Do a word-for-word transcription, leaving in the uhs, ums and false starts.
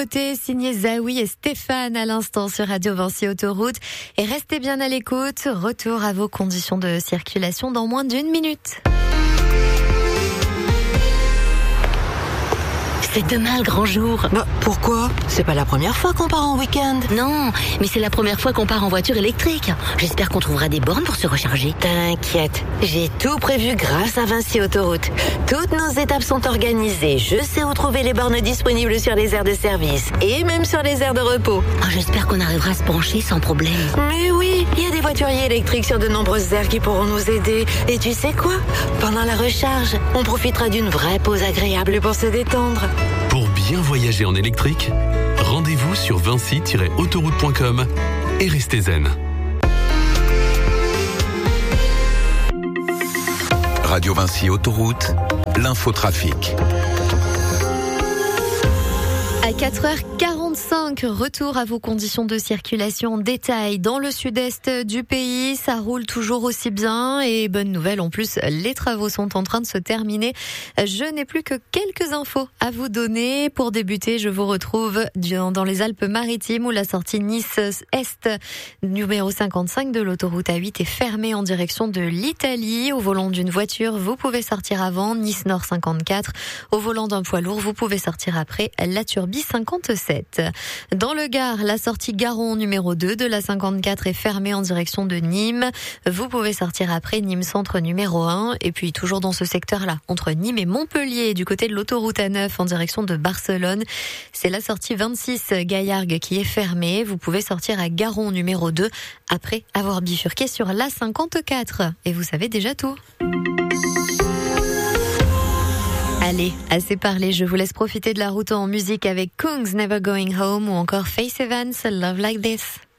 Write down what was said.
Côté signé Zawi et Stéphane à l'instant sur Radio Vinci Autoroute. Et restez bien à l'écoute. Retour à vos conditions de circulation dans moins d'une minute. C'est demain le grand jour. Bah, pourquoi ? C'est pas la première fois qu'on part en week-end. Non, mais c'est la première fois qu'on part en voiture électrique. J'espère qu'on trouvera des bornes pour se recharger. T'inquiète, j'ai tout prévu grâce à Vinci Autoroute. Toutes nos étapes sont organisées. Je sais où trouver les bornes disponibles sur les aires de service et même sur les aires de repos. Oh, j'espère qu'on arrivera à se brancher sans problème. Mais oui, il y a des voituriers électriques sur de nombreuses aires qui pourront nous aider. Et tu sais quoi ? Pendant la recharge, on profitera d'une vraie pause agréable pour se détendre. Pour bien voyager en électrique, rendez-vous sur vinci tiret autoroute point com et restez zen. Radio Vinci Autoroute, l'infotrafic. À quatre heures quarante-cinq, retour à vos conditions de circulation en détail. Dans le sud-est du pays, ça roule toujours aussi bien et bonne nouvelle, en plus, les travaux sont en train de se terminer. Je n'ai plus que quelques infos à vous donner. Pour débuter, je vous retrouve dans les Alpes-Maritimes où la sortie Nice-Est numéro cinquante-cinq de l'autoroute A huit est fermée en direction de l'Italie. Au volant d'une voiture, vous pouvez sortir avant. Nice-Nord cinquante-quatre. Au volant d'un poids lourd, vous pouvez sortir après la Turbie cinquante-sept. Dans le Gard, la sortie Garon numéro deux de la cinquante-quatre est fermée en direction de Nîmes. Vous pouvez sortir après Nîmes Centre numéro un. Et puis toujours dans ce secteur-là, entre Nîmes et Montpellier, du côté de l'autoroute A neuf en direction de Barcelone, c'est la sortie vingt-six Gaillargues qui est fermée. Vous pouvez sortir à Garon numéro deux après avoir bifurqué sur l'A cinquante-quatre. Et vous savez déjà tout. Allez, assez parlé, je vous laisse profiter de la route en musique avec Kungs Never Going Home ou encore Faith Evans, Love Like This.